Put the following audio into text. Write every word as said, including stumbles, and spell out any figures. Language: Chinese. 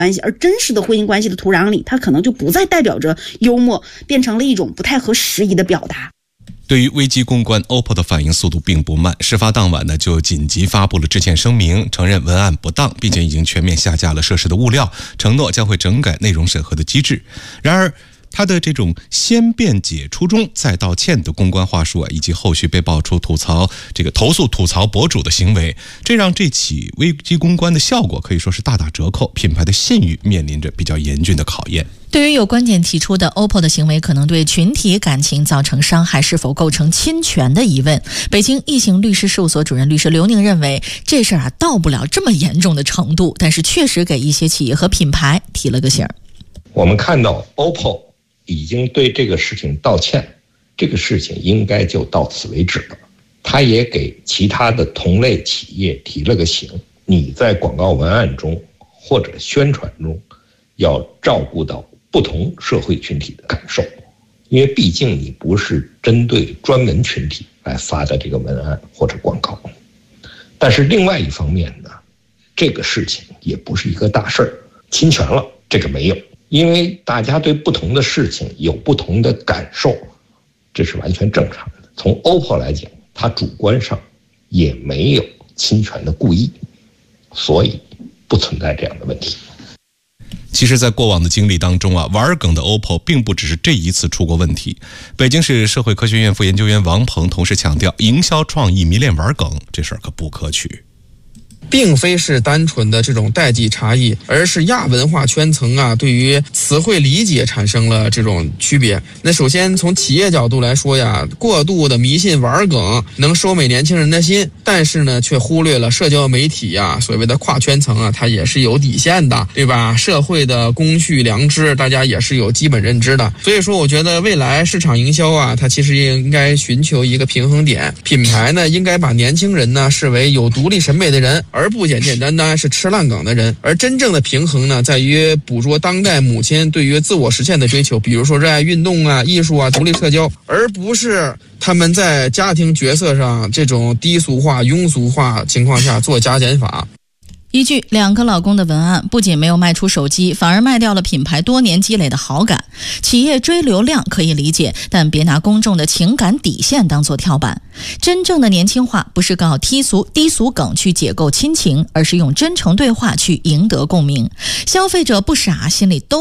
关系，而真实的婚姻关系的土壤里，它可能就不再代表着幽默，变成了一种不太合时宜的表达。 对于危机公关 O P P O 的反应速度并不慢，事发当晚呢就紧急发布了致歉声明，承认文案不当，并且已经全面下架了涉事的物料，承诺将会整改内容审核的机制。然而他的这种先辩解初衷再道歉的公关话术啊，以及后续被爆出吐槽这个投诉吐槽博主的行为，这让这起危机公关的效果可以说是大打折扣，品牌的信誉面临着比较严峻的考验。 对于有观点提出的 O P P O 的行为可能对群体感情造成伤害，是否构成侵权的疑问，北京易行律师事务所主任律师刘宁认为，这事儿啊到不了这么严重的程度，但是确实给一些企业和品牌提了个醒。 我们看到 O P P O 已经对这个事情道歉，这个事情应该就到此为止了。他也给其他的同类企业提了个醒，你在广告文案中或者宣传中要照顾到不同社会群体的感受，因为毕竟你不是针对专门群体来发的这个文案或者广告。但是另外一方面呢，这个事情也不是一个大事儿，侵权了这个没有，因为大家对不同的事情有不同的感受，这是完全正常的。从 O P P O 来讲，它主观上也没有侵权的故意，所以不存在这样的问题。 其实在过往的经历当中啊，玩梗的 O P P O 并不只是这一次出过问题。北京市社会科学院副研究员王鹏同时强调，营销创意迷恋玩梗这事儿可不可取， 并非是单纯的这种代际差异，而是亚文化圈层啊对于词汇理解产生了这种区别。那首先从企业角度来说呀，过度的迷信玩梗能收买年轻人的心，但是呢却忽略了社交媒体呀所谓的跨圈层啊，它也是有底线的，对吧？社会的公序良知大家也是有基本认知的。所以说我觉得未来市场营销啊，它其实应该寻求一个平衡点，品牌呢应该把年轻人呢视为有独立审美的人，而不简简单单是吃烂梗的人。而真正的平衡呢，在于捕捉当代母亲对于自我实现的追求，比如说热爱运动啊、艺术啊、独立社交，而不是他们在家庭角色上这种低俗化、庸俗化情况下做加减法。 一句两个老公的文案不仅没有卖出手机，反而卖掉了品牌多年积累的好感。企业追流量可以理解，但别拿公众的情感底线当作跳板。真正的年轻化不是靠低俗低俗梗去解构亲情，而是用真诚对话去赢得共鸣。消费者不傻，心里都